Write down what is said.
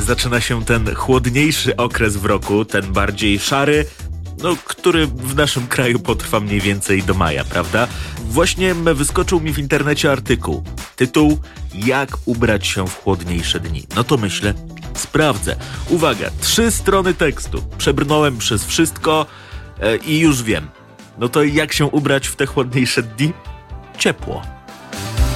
zaczyna się ten chłodniejszy okres w roku, ten bardziej szary, który w naszym kraju potrwa mniej więcej do maja, prawda? Właśnie wyskoczył mi w internecie artykuł. Tytuł: Jak ubrać się w chłodniejsze dni? No to myślę, sprawdzę. Uwaga, 3 strony tekstu. Przebrnąłem przez wszystko i już wiem. No to jak się ubrać w te chłodniejsze dni? Ciepło.